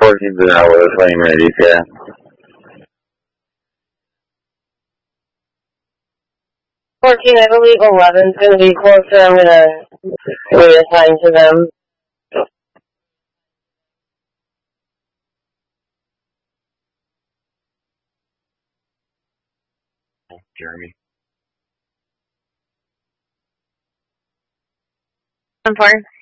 14th an hour with 20 minutes, yeah. 14, I believe 11's going to be closer. I'm going to reassign to them. Jeremy. I'm fine.